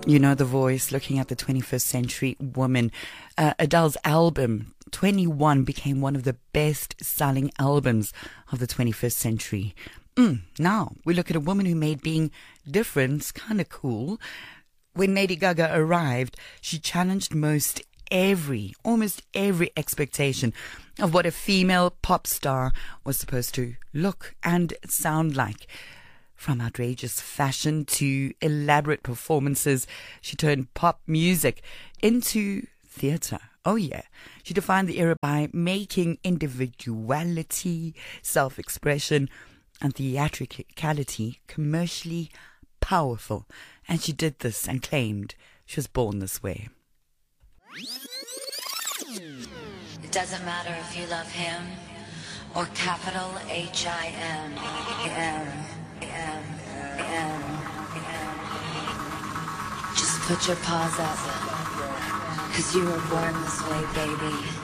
You know the voice, looking at the 21st century woman. Adele's album, 21, became one of the best-selling albums of the 21st century. Now, we look at a woman who made being different kind of cool. When Lady Gaga arrived, she challenged almost every expectation of what a female pop star was supposed to look and sound like. From outrageous fashion to elaborate performances, she turned pop music into theatre. Oh yeah. She defined the era by making individuality, self-expression, and theatricality commercially powerful. And she did this and claimed she was born this way. It doesn't matter if you love him or capital H-I-M. Just put your paws up, 'cause you were born this way, baby.